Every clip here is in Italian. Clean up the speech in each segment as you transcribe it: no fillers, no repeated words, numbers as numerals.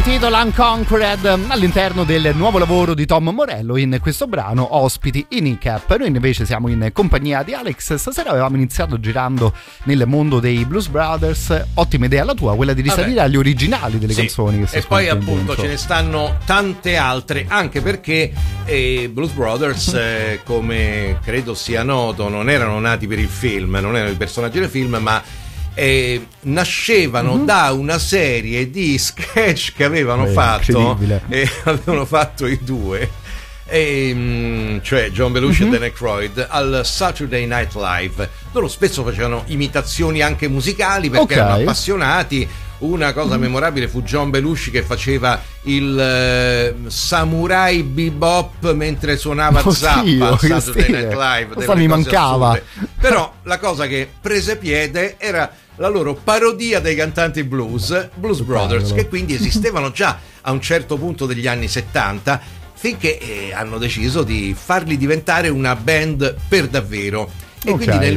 Titolo Unconquered all'interno del nuovo lavoro di Tom Morello. In questo brano ospiti i Kneecap. Noi invece siamo in compagnia di Alex. Stasera avevamo iniziato girando nel mondo dei Blues Brothers. Ottima idea la tua, quella di risalire agli originali delle canzoni che si e poi appunto dentro. Ce ne stanno tante altre, anche perché Blues Brothers come credo sia noto non erano nati per il film, non erano i personaggi del film, ma nascevano da una serie di sketch che avevano fatto, e avevano fatto i due, cioè John Belushi e Dan Aykroyd, al Saturday Night Live. Loro spesso facevano imitazioni anche musicali perché erano appassionati. Una cosa memorabile fu John Belushi che faceva il samurai bebop mentre suonava Zappa al Saturday Night Live. Questo mi mancava. Però la cosa che prese piede era la loro parodia dei cantanti Blues Brothers, che quindi esistevano già a un certo punto degli anni 70, finché hanno deciso di farli diventare una band per davvero. E quindi nel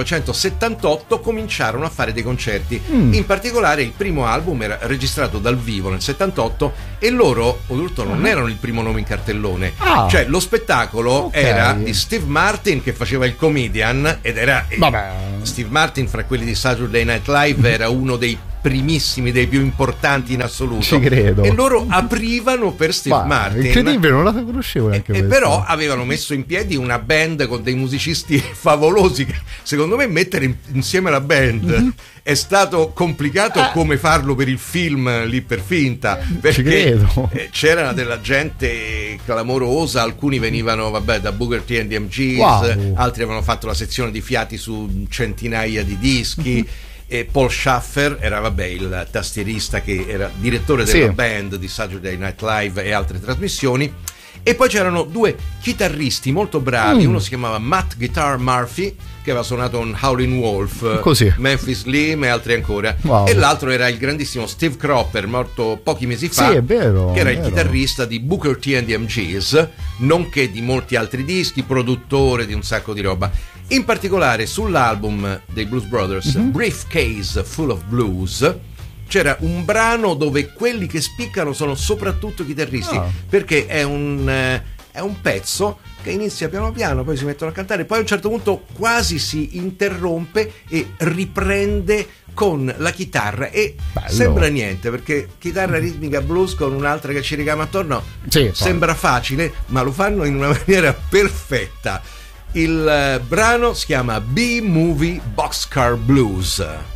1978 cominciarono a fare dei concerti. In particolare il primo album era registrato dal vivo nel 78 e loro, oltretutto, non erano il primo nome in cartellone. Cioè lo spettacolo era di Steve Martin, che faceva il comedian, ed era Steve Martin, fra quelli di Saturday Night Live, era uno dei primissimi, dei più importanti in assoluto. Ci credo. E loro aprivano per Steve Martin. Incredibile, non la conoscevo neanche e però avevano messo in piedi una band con dei musicisti favolosi che secondo me mettere insieme la band è stato complicato come farlo per il film lì per finta, perché c'era della gente clamorosa. Alcuni venivano da Booker T and the MGs, altri avevano fatto la sezione di fiati su centinaia di dischi. E Paul Schaffer era il tastierista che era direttore della band di Saturday Night Live e altre trasmissioni. E poi c'erano due chitarristi molto bravi, uno si chiamava Matt Guitar Murphy, che aveva suonato con Howlin' Wolf, Memphis Slim e altri ancora, e l'altro era il grandissimo Steve Cropper, morto pochi mesi fa, che era il chitarrista di Booker T and the MGs, nonché di molti altri dischi, produttore di un sacco di roba. In particolare sull'album dei Blues Brothers, Briefcase Full of Blues, c'era un brano dove quelli che spiccano sono soprattutto i chitarristi, perché è un pezzo che inizia piano piano, poi si mettono a cantare, poi a un certo punto quasi si interrompe e riprende con la chitarra e sembra niente, perché chitarra ritmica blues con un'altra che ci ricama attorno sembra facile, ma lo fanno in una maniera perfetta. Il brano si chiama B-Movie Boxcar Blues.